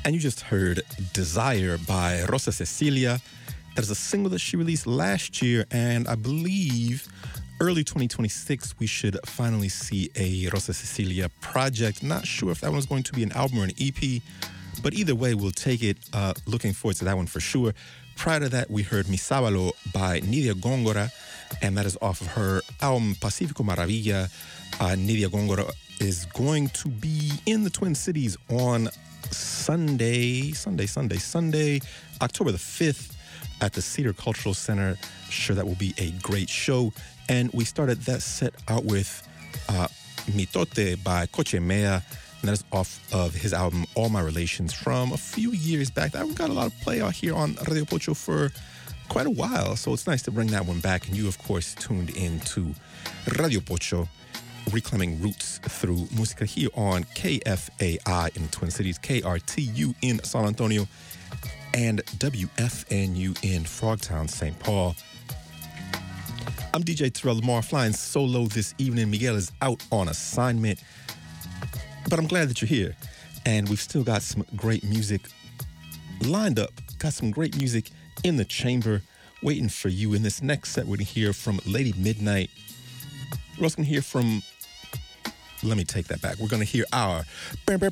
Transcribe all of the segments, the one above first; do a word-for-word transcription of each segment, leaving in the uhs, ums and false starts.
And you just heard Desire by Rosa Cecilia. That is a single that she released last year, and I believe early twenty twenty-six we should finally see a Rosa Cecilia project. Not sure if that one's going to be an album or an E P, but either way, we'll take it. Uh, looking forward to that one for sure. Prior to that, we heard Mi Sábalo by Nidia Góngora, and that is off of her album Pacífico Maravilla. Uh, Nidia Góngora is going to be in the Twin Cities on Sunday, Sunday, Sunday, Sunday, October the fifth at the Cedar Cultural Center. Sure, that will be a great show. And we started that set out with uh, Mitote by Coche Mea, and that is off of his album All My Relations from a few years back. That one got a lot of play out here on Radio Pocho for quite a while, so it's nice to bring that one back. And you, of course, tuned in to Radio Pocho, reclaiming roots through música here on K F A I in the Twin Cities, K R T U in San Antonio, and W F N U in Frogtown, Saint Paul. I'm D J Terrell Lamar, flying solo this evening. Miguel is out on assignment, but I'm glad that you're here. And we've still got some great music lined up, got some great music in the chamber waiting for you. In this next set, we're going to hear from Lady Midnight. We're also going to hear from, let me take that back. We're going to hear our Radio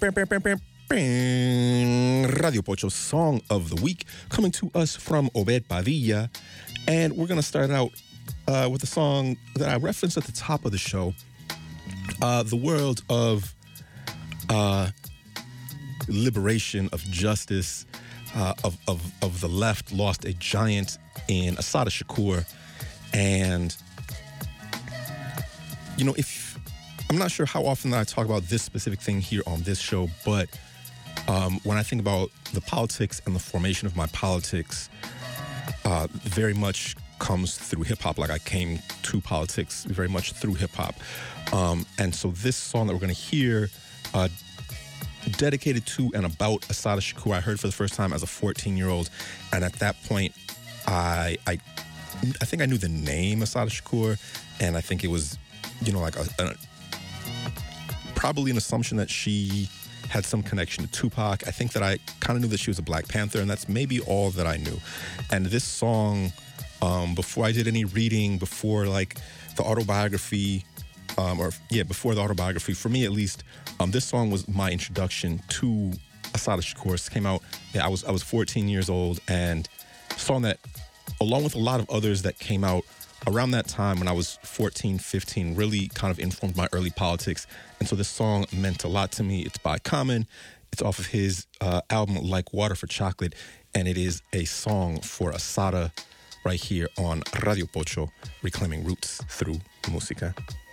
Pocho Song of the Week coming to us from Obed Padilla. And we're going to start out uh, with a song that I referenced at the top of the show. Uh, the world of uh, liberation, of justice, uh, of, of, of the left lost a giant in Assata Shakur. And you know, if I'm not sure how often I talk about this specific thing here on this show, but um, when I think about the politics and the formation of my politics, uh, very much comes through hip-hop. Like I came to politics very much through hip-hop. Um, and so this song that we're going to hear, uh, dedicated to and about Assata Shakur, I heard for the first time as a fourteen-year-old. And at that point, I, I, I think I knew the name Assata Shakur, and I think it was, you know, like a, a, probably an assumption that she had some connection to Tupac. I think that I kind of knew that she was a Black Panther, and that's maybe all that I knew. And this song, um, before I did any reading, before like the autobiography, um, or yeah, before the autobiography, for me at least, um, this song was my introduction to Assata Shakur. It came out, yeah, I was I was fourteen years old, and a song that, along with a lot of others that came out around that time when I was fourteen, fifteen, really kind of informed my early politics. And so this song meant a lot to me. It's by Common. It's off of his uh, album Like Water for Chocolate. And it is a song for Assata right here on Radio Pocho, reclaiming roots through música.